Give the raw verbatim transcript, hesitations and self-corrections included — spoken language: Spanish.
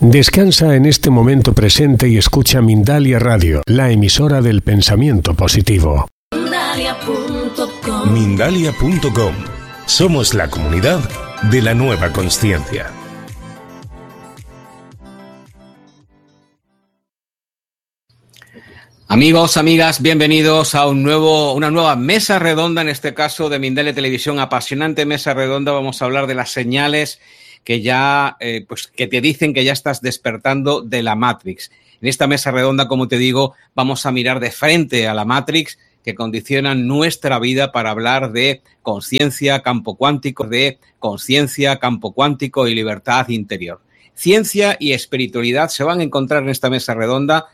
Descansa en este momento presente y escucha Mindalia Radio, la emisora del pensamiento positivo. Mindalia punto com. Mindalia punto com. Somos la comunidad de la nueva consciencia. Amigos, amigas, bienvenidos a un nuevo, una nueva mesa redonda, en este caso de Mindalia Televisión. Apasionante mesa redonda. Vamos a hablar de las señales que ya, eh, pues, que te dicen que ya estás despertando de la Matrix. En esta mesa redonda, como te digo, vamos a mirar de frente a la Matrix que condiciona nuestra vida para hablar de conciencia, campo cuántico, de conciencia, campo cuántico y libertad interior. Ciencia y espiritualidad se van a encontrar en esta mesa redonda